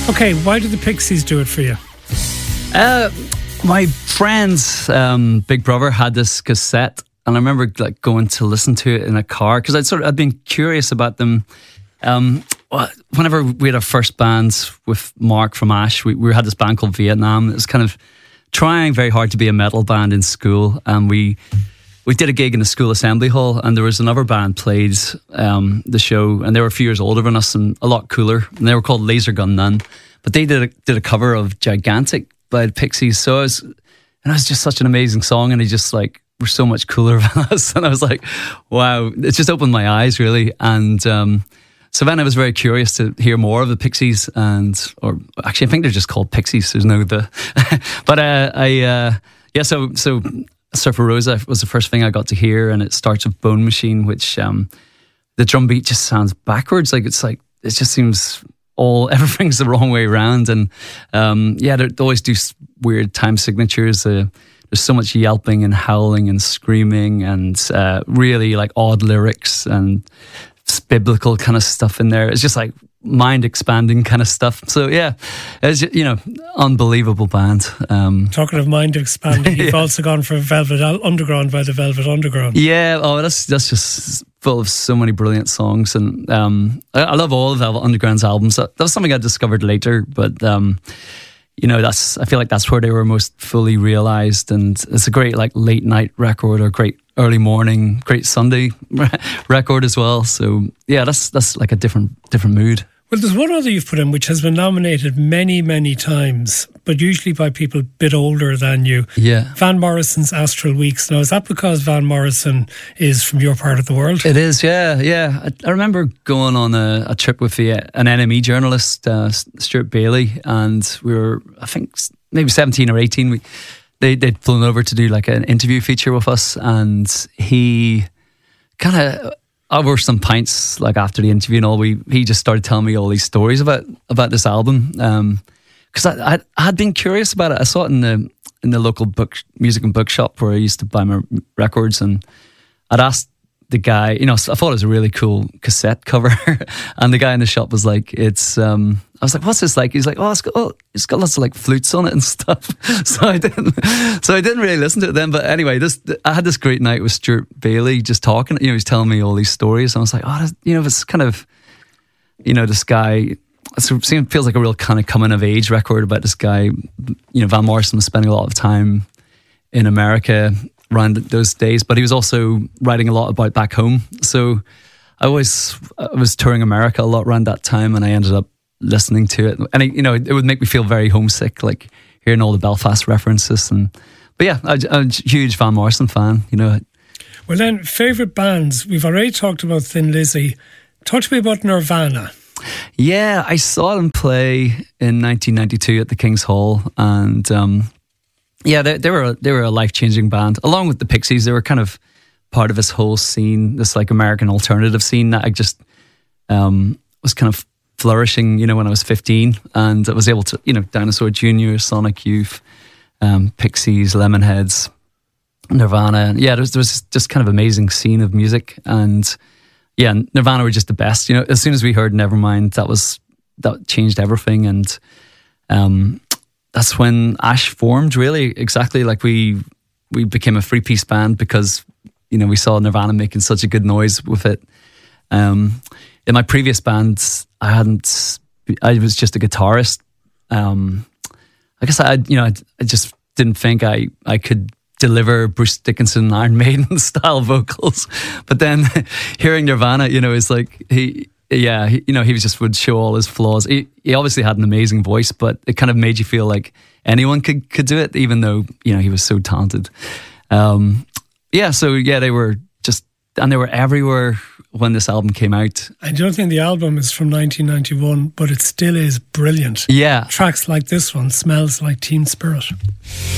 Okay, why did the Pixies do it for you? My friend's big brother had this cassette, and I remember like going to listen to it in a car because I'd been curious about them. Whenever we had our first band with Mark from Ash, we had this band called Vietnam. It was kind of trying very hard to be a metal band in school, and we did a gig in the school assembly hall, and there was another band played the show, and they were a few years older than us and a lot cooler, and they were called Laser Gun Nun, but they did a cover of Gigantic by the Pixies. So it was just such an amazing song, and they just like were so much cooler than us, and I was like, wow, it just opened my eyes really. And so then I was very curious to hear more of the Pixies, or actually I think they're just called Pixies. There's no the, but so Surfer Rosa was the first thing I got to hear, and it starts with Bone Machine, which the drum beat just sounds backwards. It just seems everything's the wrong way around, and they always do weird time signatures. There's so much yelping and howling and screaming, and really like odd lyrics and biblical kind of stuff in there. It's just like mind expanding kind of stuff. So yeah, it's just, unbelievable band. Talking of mind expanding, you've also gone for Velvet Underground by the Velvet Underground. Yeah, that's just full of so many brilliant songs, and I love all of Velvet Underground's albums. That was something I discovered later, but I feel like that's where they were most fully realized, and it's a great like late night record, or great early morning, great Sunday record as well. So yeah, that's like a different mood. Well, there's one other you've put in which has been nominated many, many times, but usually by people a bit older than you. Yeah. Van Morrison's Astral Weeks. Now, is that because Van Morrison is from your part of the world? It is, yeah. I remember going on a trip with an NME journalist, Stuart Bailey, and we were, I think, maybe 17 or 18. They'd flown over to do like an interview feature with us, and he kind of, over some pints, like after the interview and all, he just started telling me all these stories about this album, because I had been curious about it. I saw it in the local music and bookshop where I used to buy my records, and I'd asked the guy, I thought it was a really cool cassette cover, and the guy in the shop was like, I was like, what's this like? He's like, it's got lots of like flutes on it and stuff. So I didn't really listen to it then. But anyway, I had this great night with Stuart Bailey just talking. He's telling me all these stories, and I was like, it's kind of, this guy. It feels like a real kind of coming of age record about this guy. Van Morrison was spending a lot of time in America around those days, but he was also writing a lot about back home. So I was touring America a lot around that time, and I ended up listening to it, and it would make me feel very homesick, like hearing all the Belfast references. But yeah, I'm a huge Van Morrison fan. Well, then, favourite bands. We've already talked about Thin Lizzy. Talk to me about Nirvana. Yeah, I saw them play in 1992 at the King's Hall, and they were a life-changing band. Along with the Pixies, they were kind of part of this whole scene, this like American alternative scene that I just was kind of flourishing, when I was 15, and I was able to, Dinosaur Jr., Sonic Youth, Pixies, Lemonheads, Nirvana. Yeah, there was just kind of amazing scene of music, and yeah, Nirvana were just the best. As soon as we heard Nevermind, that changed everything, and that's when Ash formed. Really, exactly like we became a 3-piece band because we saw Nirvana making such a good noise with it. In my previous bands, I was just a guitarist. I guess I just didn't think I could deliver Bruce Dickinson, Iron Maiden style vocals. But then hearing Nirvana, it's like he would show all his flaws. He obviously had an amazing voice, but it kind of made you feel like anyone could do it, even though he was so talented. They were just, and they were everywhere when this album came out. I don't think the album is from 1991, but it still is brilliant. Yeah. Tracks like this one, Smells Like Teen Spirit.